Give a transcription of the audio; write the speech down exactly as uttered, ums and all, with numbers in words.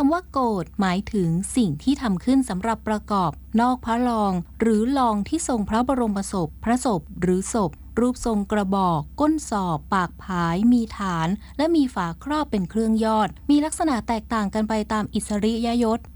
ำว่าโกฏหมายถึงสิ่งที่ทำขึ้นสำหรับประกอบนอกพระลองหรือลองที่ทรงพระบรมศพพระศพหรือศพรูปทรงกระบอกก้นสอบปากผายมีฐานและมีฝาครอบเป็นเครื่องยอดมีลักษณะแตกต่างกันไปตามอิสริยยศ